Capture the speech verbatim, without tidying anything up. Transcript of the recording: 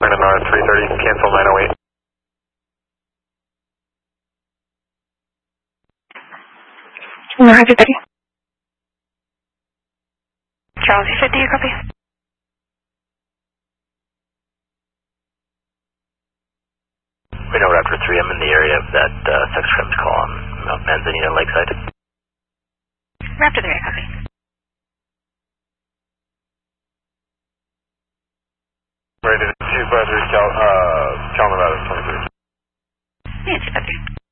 Magna North three thirty, cancel nine oh eight. North three thirty. Charles, you fifty, you copy? Reno Raptor three, I'm in the area of that uh, sex crimes call on Mount Manzanita Lakeside. Raptor three, copy. Ready to two five three, Cal, uh, Colorado twenty-three. Yeah, two five three.